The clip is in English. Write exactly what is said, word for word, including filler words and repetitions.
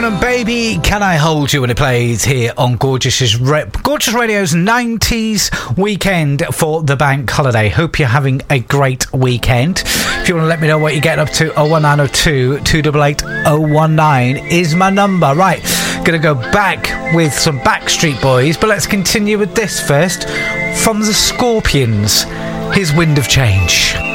And Baby Can I Hold You, when it plays here on Gorgeous, Ra- Gorgeous Radio's nineties weekend for the bank holiday. Hope you're having a great weekend. If you want to let me know what you're getting up to, oh one nine oh two, two eight eight, oh one nine is my number. Right, gonna go back with some Backstreet Boys, but let's continue with this first. From the Scorpions, here's Wind of Change.